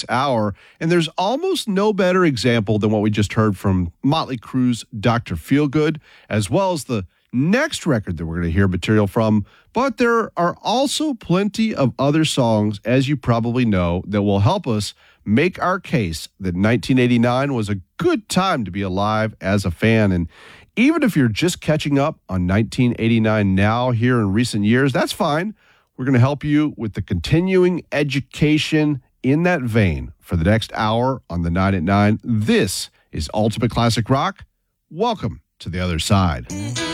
this hour. And there's almost no better example than what we just heard from Motley Crue's Dr. Feelgood, as well as the next record that we're going to hear material from. But there are also plenty of other songs, as you probably know, that will help us make our case that 1989 was a good time to be alive as a fan. And even if you're just catching up on 1989 now here in recent years, that's fine. We're going to help you with the continuing education in that vein for the next hour on the 9 at 9. This is Ultimate Classic Rock. Welcome to the other side.